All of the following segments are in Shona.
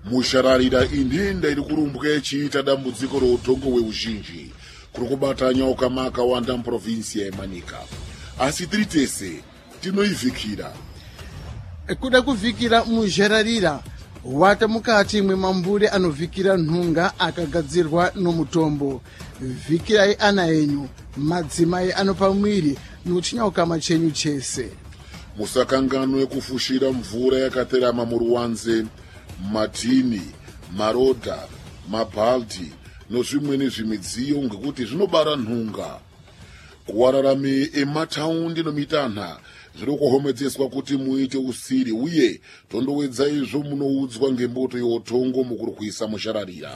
mushararira inhenda iri kurumbwa ichiita dambudziko routongo hweuzhinji kuri kubata nyaukama akawanda muprovinsi yemanika, asi tiri tese tinoivhikira. Kuda kuvhikira muzhararira wata mukati mwemambure anovhikira nhunga akagadzirwa nomutombo. Vhikirai ana enyu, madzimai anopa mwiri nochinyauka chenyu chese. Musakanganwe kufushira mvura yakaterama muruwanze, matini, marodha, mabhaldi nozvimweni zvimidziyo ngekuti zvinobara nhunga. Kuwararame emataundi nomitanha zviri kuhomedzeswa kuti muite usiri uye tondowedza izvo munoudzwa ngemboto youtongo mukurwisa mushararira.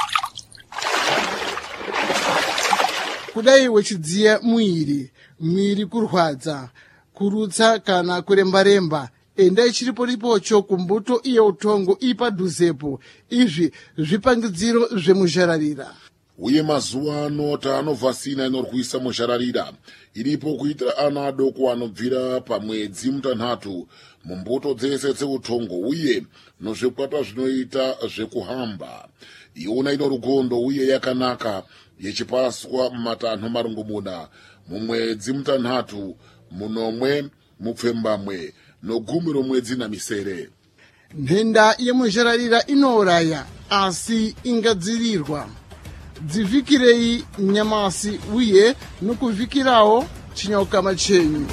Kudai wechidziya mwiri kurwadza, kurutsa kana kuremba-remba, endai chiripo-ripocho kumbuto yeutongo ipadhuzepo. Izvi zvipangidziro zvemuzhararira. Uye mazuva ano taanobva sina inorwisa mushararira iripo kuitira ana adoko anobvira pamwedzi mutanhatu mumbuto dzese dzeutongo uye nozvikwata zvinoita zvekuhamba. Iona ino rugondo uye yakanaka yechipaswa mumatanho marongomuna mumwedzi mutanhatu munomwe mupfembamwe nogumi romwedzi namisere. Nhenda yemuzhararira inouraya asi ingadzivirirwa. Dzivhikirei nyamasi uye nokuvhikirawo chinyauka chenyu.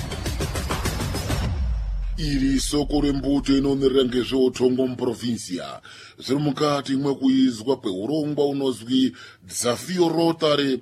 Iri soko rembuto inomirira ngezveutongo muprovinsia zviri mukati mwekuizwa kweurongwa unozwi Dzafio Rotary